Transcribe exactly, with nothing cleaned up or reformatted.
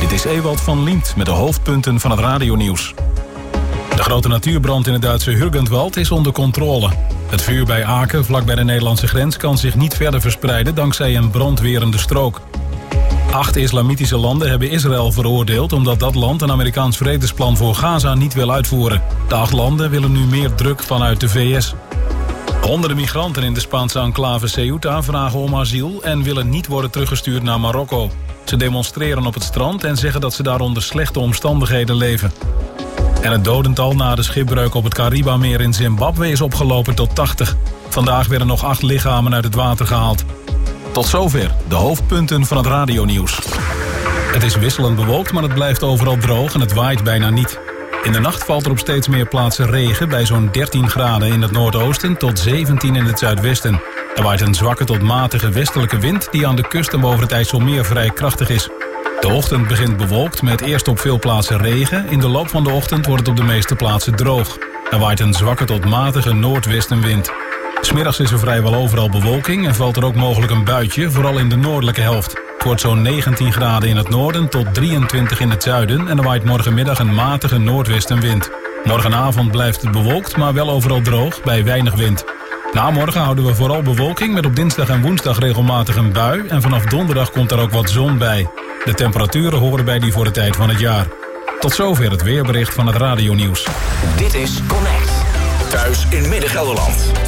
Dit is Ewald van Liemt met de hoofdpunten van het radionieuws. De grote natuurbrand in het Duitse Hürgenwald is onder controle. Het vuur bij Aken, vlakbij de Nederlandse grens, kan zich niet verder verspreiden dankzij een brandwerende strook. Acht islamitische landen hebben Israël veroordeeld omdat dat land een Amerikaans vredesplan voor Gaza niet wil uitvoeren. De acht landen willen nu meer druk vanuit de V S. Honderden migranten in de Spaanse enclave Ceuta vragen om asiel en willen niet worden teruggestuurd naar Marokko. Ze demonstreren op het strand en zeggen dat ze daar onder slechte omstandigheden leven. En het dodental na de schipbreuk op het Caribameer in Zimbabwe is opgelopen tot tachtig. Vandaag werden nog acht lichamen uit het water gehaald. Tot zover de hoofdpunten van het radionieuws. Het is wisselend bewolkt, maar het blijft overal droog en het waait bijna niet. In de nacht valt er op steeds meer plaatsen regen bij zo'n dertien graden in het noordoosten tot zeventien in het zuidwesten. Er waait een zwakke tot matige westelijke wind die aan de kust en boven het IJsselmeer vrij krachtig is. De ochtend begint bewolkt met eerst op veel plaatsen regen. In de loop van de ochtend wordt het op de meeste plaatsen droog. Er waait een zwakke tot matige noordwestenwind. 'S Middags is er vrijwel overal bewolking en valt er ook mogelijk een buitje, vooral in de noordelijke helft. Het wordt zo'n negentien graden in het noorden tot drieëntwintig in het zuiden en er waait morgenmiddag een matige noordwestenwind. Morgenavond blijft het bewolkt, maar wel overal droog bij weinig wind. Na morgen houden we vooral bewolking met op dinsdag en woensdag regelmatig een bui en vanaf donderdag komt er ook wat zon bij. De temperaturen horen bij die voor de tijd van het jaar. Tot zover het weerbericht van het radionieuws. Dit is Connect. Thuis in Midden-Gelderland.